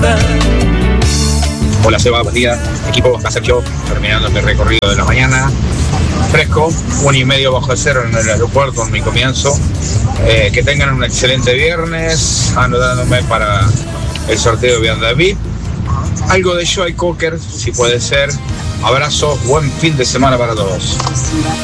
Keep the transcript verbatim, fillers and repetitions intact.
banda. Hola Seba, buen día. Equipo, acá Sergio, terminando mi recorrido de la mañana. Fresco, un y medio bajo cero en el aeropuerto en mi comienzo. Eh, que tengan un excelente viernes, anotándome para el sorteo de Vianda V I P. Algo de Joy Cocker, si puede ser. Abrazos, buen fin de semana para todos.